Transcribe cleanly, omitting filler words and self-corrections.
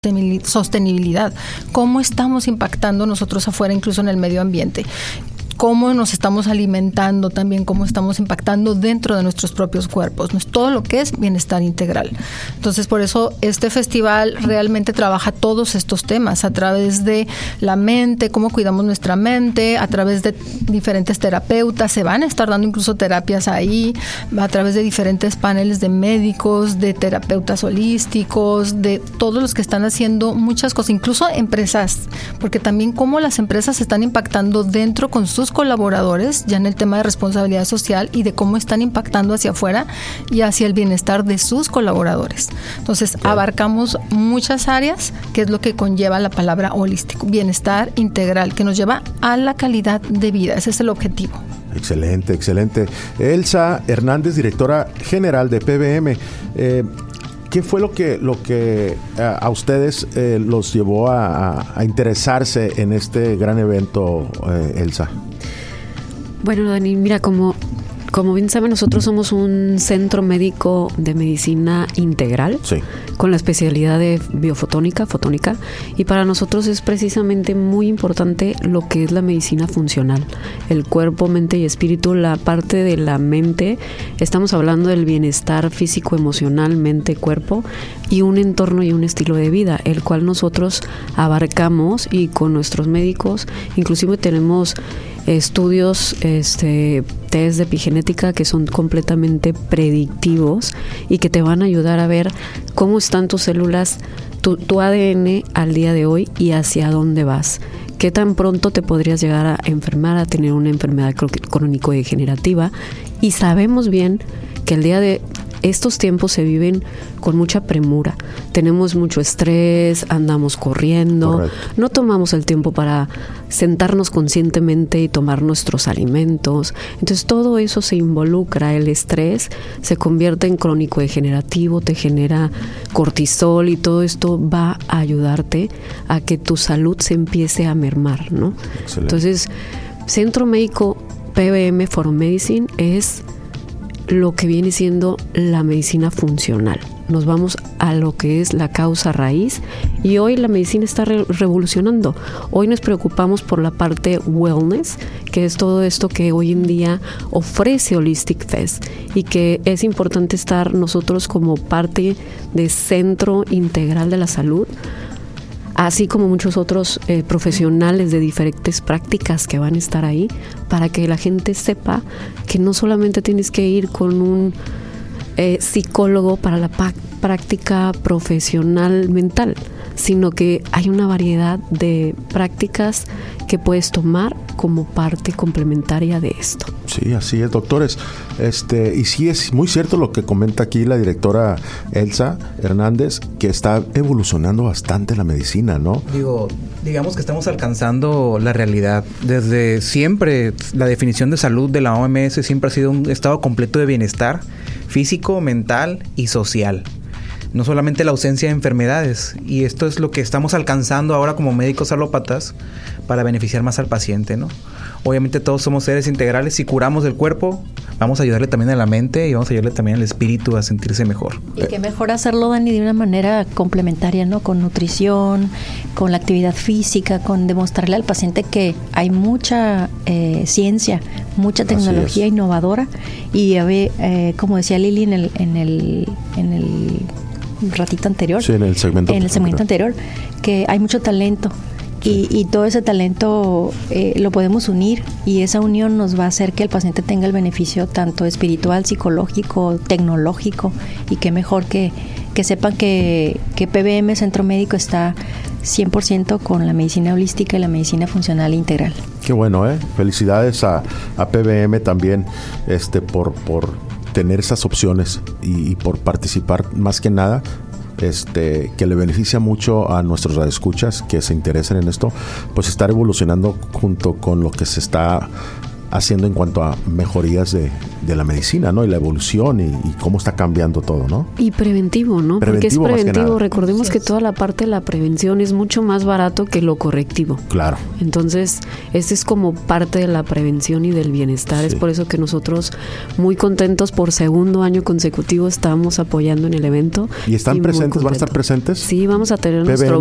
sostenibilidad, cómo estamos impactando nosotros afuera, incluso en el medio ambiente, cómo nos estamos alimentando también, cómo estamos impactando dentro de nuestros propios cuerpos, todo lo que es bienestar integral. Entonces, por eso este festival realmente trabaja todos estos temas a través de la mente, cómo cuidamos nuestra mente, a través de diferentes terapeutas, se van a estar dando incluso terapias ahí, a través de diferentes paneles de médicos, de terapeutas holísticos, de todos los que están haciendo muchas cosas, incluso empresas, porque también cómo las empresas se están impactando dentro con sus colaboradores, ya en el tema de responsabilidad social y de cómo están impactando hacia afuera y hacia el bienestar de sus colaboradores. Entonces, abarcamos muchas áreas, que es lo que conlleva la palabra holístico, bienestar integral, que nos lleva a la calidad de vida. Ese es el objetivo. Excelente, excelente. Elsa Hernández, directora general de PBM. ¿Qué fue lo que a ustedes los llevó a interesarse en este gran evento, Elsa? Bueno, Dani, mira, como bien saben, nosotros somos un centro médico de medicina integral, sí, con la especialidad de biofotónica, fotónica, y para nosotros es precisamente muy importante lo que es la medicina funcional, el cuerpo, mente y espíritu. La parte de la mente, estamos hablando del bienestar físico, emocional, mente, cuerpo, y un entorno y un estilo de vida, el cual nosotros abarcamos, y con nuestros médicos, inclusive tenemos estudios, test de epigenética que son completamente predictivos y que te van a ayudar a ver cómo están tus células, tu ADN al día de hoy y hacia dónde vas. Qué tan pronto te podrías llegar a enfermar, a tener una enfermedad crónico-degenerativa. Y sabemos bien que el día de estos tiempos se viven con mucha premura. Tenemos mucho estrés, andamos corriendo, correcto, no tomamos el tiempo para sentarnos conscientemente y tomar nuestros alimentos. Entonces todo eso se involucra, el estrés se convierte en crónico degenerativo, te genera cortisol y todo esto va a ayudarte a que tu salud se empiece a mermar, ¿no? Excelente. Entonces, Centro Médico PBM for Medicine es lo que viene siendo la medicina funcional. Nos vamos a lo que es la causa raíz, y hoy la medicina está revolucionando. Hoy nos preocupamos por la parte wellness, que es todo esto que hoy en día ofrece Holistic Fest, y que es importante estar nosotros como parte de Centro Integral de la Salud, así como muchos otros profesionales de diferentes prácticas que van a estar ahí, para que la gente sepa que no solamente tienes que ir con un psicólogo para la práctica profesional mental, sino que hay una variedad de prácticas que puedes tomar como parte complementaria de esto. Sí, así es, doctores. Y sí es muy cierto lo que comenta aquí la directora Elsa Hernández, que está evolucionando bastante la medicina, ¿no? Digamos que estamos alcanzando la realidad. Desde siempre, la definición de salud de la OMS siempre ha sido un estado completo de bienestar físico, mental y social. No solamente la ausencia de enfermedades, y esto es lo que estamos alcanzando ahora como médicos alópatas para beneficiar más al paciente, ¿no? Obviamente todos somos seres integrales. Si curamos el cuerpo, vamos a ayudarle también a la mente y vamos a ayudarle también al espíritu a sentirse mejor. Y qué mejor hacerlo, Dani, de una manera complementaria, ¿no? Con nutrición, con la actividad física, con demostrarle al paciente que hay mucha ciencia, mucha tecnología innovadora, y como decía Lili en el ratito anterior, sí, en el segmento anterior, que hay mucho talento. Sí. Y todo ese talento lo podemos unir, y esa unión nos va a hacer que el paciente tenga el beneficio tanto espiritual, psicológico, tecnológico, y qué mejor que sepan que PBM Centro Médico está 100% con la medicina holística y la medicina funcional integral. Qué bueno, felicidades a PBM también por tener esas opciones y por participar más que nada. Que le beneficia mucho a nuestros radioescuchas que se interesen en esto, pues estar evolucionando junto con lo que se está haciendo en cuanto a mejorías de la medicina, ¿no? Y la evolución y cómo está cambiando todo, ¿no? Y preventivo, ¿no? Preventivo, porque es preventivo. Que recordemos que toda la parte de la prevención es mucho más barato que lo correctivo. Claro. Entonces, este es como parte de la prevención y del bienestar. Sí. Es por eso que nosotros, muy contentos, por segundo año consecutivo estamos apoyando en el evento. ¿Y están presentes? ¿Van a estar presentes? Sí, vamos a tener nuestro